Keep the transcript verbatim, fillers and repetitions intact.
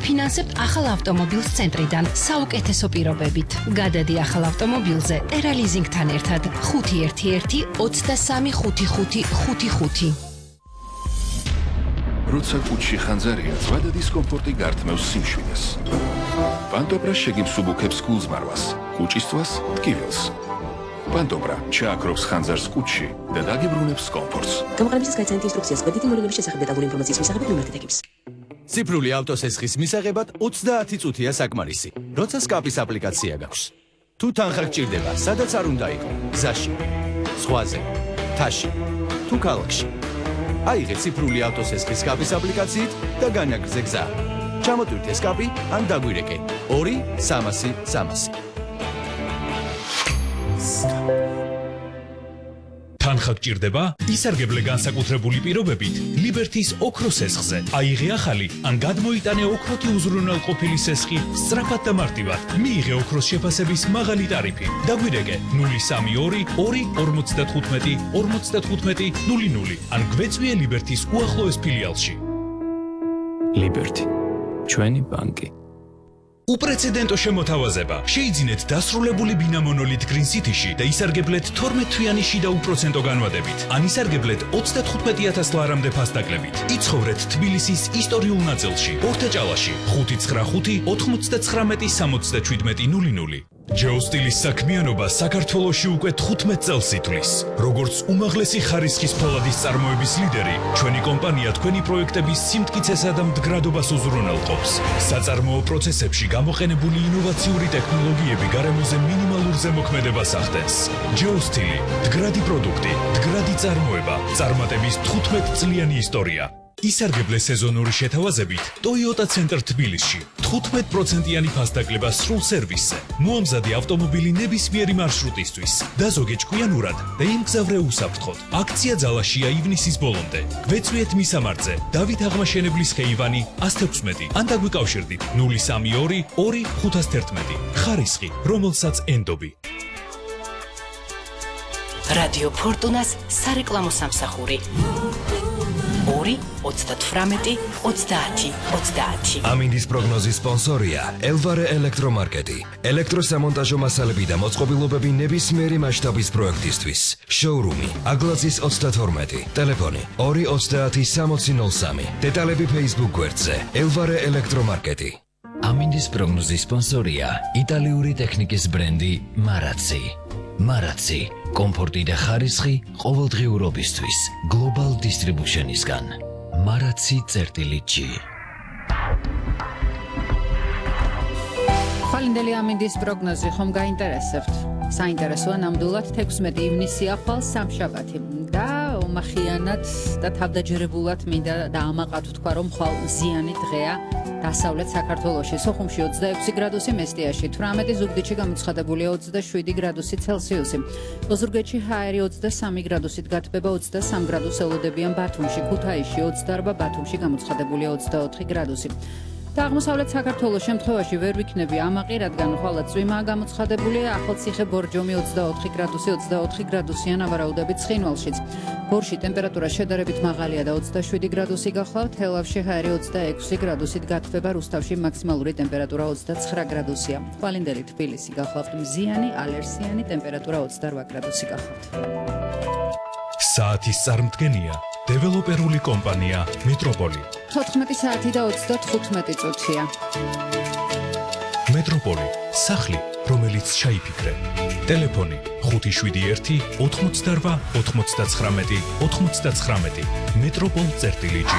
გიფინანსებთ ახალ ავტომობილს ცენტრიდან საუკეთესო პირობებით. გადადი ახალ ავტომობილზე ერა ლიზინგთან ერთად ხუთი ერთი ერთი ოცდასამი ხუთი ხუთი ხუთი ხუთი. როცა კუჩში ხანძარია, ზვადა დისკომფორტი გართმევს სიმშვიდეს. პანტობრა შეგიმსუბუქებს გულზმარვას, კუჭისთვას ტკივილს. პანტობრა ჩააქრობს ხანძარს კუჩში და დაგიბრუნებს კომფორტს. გამოყენებისას გაიცანით ინსტრუქციას გვერდითი მოვლენების შესახებ დეტალური ინფორმაციის მისაღებად ნომერით ეკიპს. ციფრული ავტოსესხის მისაღებად ოცდაათი წუთია საკმარისი, როცა სკაპის აპლიკაცია გაქვს. თუ თანხა გჭირდება, სადაც არ უნდა იყო, გზაში, ზღვაზე, მთაში, თუ ქალაქში. აიღე ციფრული ავტოსესხის სკაპის აპლიკაციით და განაგრძე გზა. ჩამოტვირთე სკაპი ან დაგვირეკე ორი სამასი სამასი. თანხა გჭირდება? ისარგებლე განსაკუთრებული პირობებით ლიბერთის ოქროს სესხზე. აიღე ახალი ან გადმოიტანე ოქროთი უზრუნველყოფილი სესხი სწრაფად და მარტივად. მიიღე ოქროს შეფასების მაღალი ტარიფი. დაგვირეკე ნული სამი ორი ორი ორმოცდათხუთმეტი ორმოცდათხუთმეტი ნული ნული ან გვეწვიე ლიბერთის უახლოეს ფილიალში. ლიბერთი, ჩვენი ბანკი. უპრეცედენტო შემოთავაზება. შეიძინეთ დასრულებული ბინა მონოლით Green City-ში და ისარგებლეთ თორმეტ თვიანი შიდა უპროცენტო განვადებით. ან ისარგებლეთ ოცდათხუთმეტი ათას ლარამდე ფასდაკლებით. იცხოვრეთ თბილისის ისტორიულ ნაწილში, ორთაჭალაში, ხუთი ცხრა ხუთი ოთხმოცდაცხრამეტი სამოცდაშვიდმეტი ნული ნული. ჯეოსტილის საქმიანობა საქართველოში უკვე თხუთმეტ წელს ითვლის. როგორც უმაღლესი ხარისხის ფოლადის წარმოების ლიდერი, ჩვენი კომპანია თქვენი პროექტების სიმტკიცესა და მდგრადობას უზრუნველყოფს. საწარმოო პროცესებში გამოყენებული ინოვაციური ტექნოლოგიები გარემოზე მინიმალურ ზემოქმედებას ახდენს. ჯეოსტილი, მდგრადი პროდუქტი, მდგრადი წარმოება, წარმატების თხუთმეტ წლიანი ისტორია. ისარგებლე სეზონური შეთავაზებით Toyota Center თბილისში. თხუთმეტ პროცენტიანი ფასდაკლება სრულ სერვისზე. მოამზადე ავტომობილი ნებისმიერი მარშრუტისთვის. დაზოგე ჭკვიანურად და იმგზავრე უსაფრთხოდ. აქცია ძალაშია ივნისის ბოლომდე. გვეწვიეთ მისამართზე დავით აღმაშენებლის ხეივანი ას თექვსმეტი ან დაგვიკავშირდით ნული სამი ორი ორი ხუთას თერთმეტი. ხარისხი, რომელსაც ენდობი. რადიო ფორტუნას სარეკლამო სამსახური. ორი ოცდათვრამეტი ოცდაათი ოცდაათი. ამინდის პროგნოზის სპონსორია ელვარე ელექტრომარკეტი. ელექტროსამონტაჟო მასალები და მოწყობილობები ნებისმიერი მასშტაბის პროექტისთვის. შოურუმი აგლაძის ოცდათორმეტი. ტელეფონი ორი ოცდაათი სამოცი ნული სამი. დეტალები Facebook გვერდზე ელვარე ელექტრომარკეტი. ამინდის პროგნოზის სპონსორია იტალიური ტექნიკის ბრენდი მარაცი. მარაცი კომფორტი და ხარისხი ყოველდღიურობისთვის Global Distribution-ისგან. მარაცი წერტილი ჯი. ხვალინდელი ამინდის პროგნოზი ხომ გაინტერესებთ? საინტერესოა ნამდვილად თექვსმეტი ივნისი ახვალ სამშაბათი და ომახიანად და თავდაჯერებულად მინდა დაამაყათ თქვა რომ ხვალ მზიანი დღეა დასავლეთ საქართველოში. სოხუმში ოცდაექვსი გრადუსი, მესტიაში თვრამეტი, ზუგდიდში გამოცხადებულია ოცდაშვიდი გრადუსი ცელსიუსი. ოზურგეთში ჰაერი ოცდასამი გრადუსით გათბება, ოცდასამ გრადუსს ელოდებიან ბათუმში, ქუთაისში ოცდაარბა, ბათუმში გამოცხადებულია ოცდაოთხი გრადუსი. და აღმოსავლეთ საქართველოს შემთხვევაში ვერ ვიქნები ამაყი, რადგან ხვალ წვიმაა გამოცხადებული, ახალციხე ბორჯომი ოცდაოთხი გრადუსი, ოცდაოთხი გრადუსიან ავარაუდებით ცხინვალშიც. გორში ტემპერატურა შედარებით მაღალია და ოცდაშვიდი გრადუსი გახლავთ, თელავში ჰაერი ოცდაექვსი გრადუსით გათბება, რუსთავში მაქსიმალური ტემპერატურა ოცდაცხრა გრადუსია. ხვალინდელი თბილისი გახლავთ მზიანი, ალერსიანი, ტემპერატურა ოცდარვა გრადუსი გახლავთ. საათის წარმდგენია დეველოპერული კომპანია მეტროპოლი. თოთხმეტი საათი და ოცდათხუთმეტი წუთია. მეტროპოლი, სახლი, რომელიც ჩაიფიქრე. ტელეფონი ხუთი შვიდი ერთი ოთხმოცდაარბა ოთხმოცდაცხრამეტი ოთხმოცდაცხრამეტი. მეტროპოლ წერტილი ჯი.